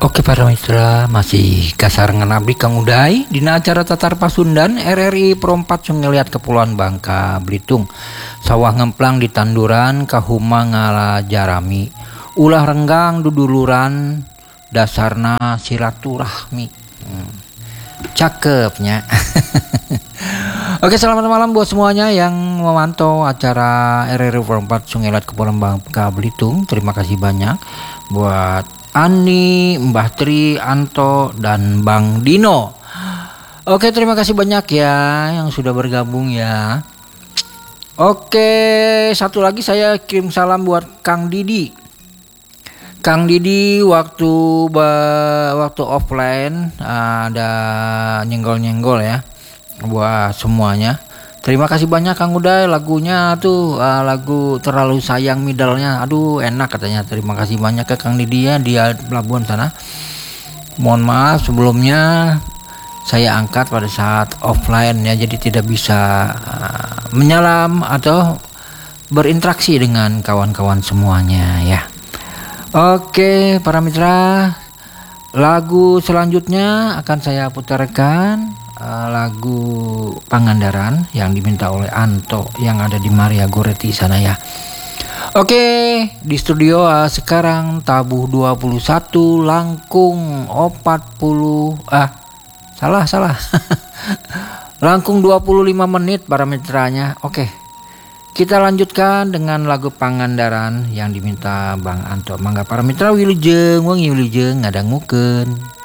Oke para mitra, masih kasarengan abdi Kang Uday dina acara Tatar Pasundan RRI Perompat Sungeliat Kepulauan Bangka Belitung. Sawah ngemplang di tanduran kahuma ngalajarami. Ulah renggang duduluran dasarna silaturahmi. Cakepnya. Oke, selamat malam buat semuanya yang memantau acara RRI Perompat Sungeliat Kepulauan Bangka Belitung. Terima kasih banyak buat Ani, Mbah Tri, Anto, dan Bang Dino. Oke, terima kasih banyak ya yang sudah bergabung ya. Oke, satu lagi saya kirim salam buat Kang Didi. Kang Didi waktu offline ada nyenggol-nyenggol ya buat semuanya. Terima kasih banyak Kang Uday, lagunya tuh lagu Terlalu Sayang middle-nya. Aduh, enak katanya. Terima kasih banyak ke Kang Didi ya di pelabuhan sana. Mohon maaf sebelumnya saya angkat pada saat offline ya, jadi tidak bisa menyalam atau berinteraksi dengan kawan-kawan semuanya ya. Oke, para mitra, lagu selanjutnya akan saya putarkan. Lagu Pangandaran yang diminta oleh Anto yang ada di Maria Goretti sana ya. Oke, di studio sekarang tabuh 21 langkung 40 salah langkung 25 menit para mitranya. Oke, kita lanjutkan dengan lagu Pangandaran yang diminta Bang Anto. Mangga para mitra wilujeng wengi wilujeng ngadangukeun.